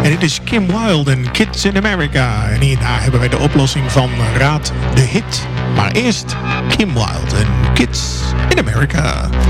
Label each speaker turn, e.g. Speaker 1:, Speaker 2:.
Speaker 1: En dit is Kim Wilde en Kids in America. En hierna hebben wij de oplossing van Raad de Hit. Maar eerst Kim Wilde en Kids in America.